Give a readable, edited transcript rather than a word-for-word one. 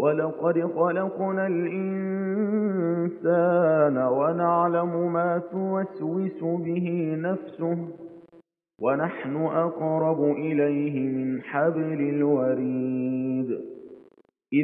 وَلَقَدْ خَلَقْنَا الْإِنسَانَ وَنَعْلَمُ مَا تُوَسْوِسُ بِهِ نَفْسُهُ وَنَحْنُ أَقْرَبُ إِلَيْهِ مِنْ حَبْلِ الْوَرِيدِ